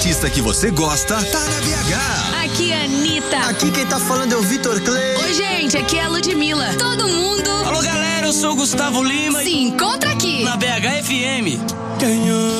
artista que você gosta tá na BH. Aqui é a Anitta. Aqui quem tá falando é o Vitor Clay. Oi, gente, aqui é a Ludmilla. Todo mundo. Alô, galera, eu sou o Gustavo Lima. Se encontra aqui na BH FM.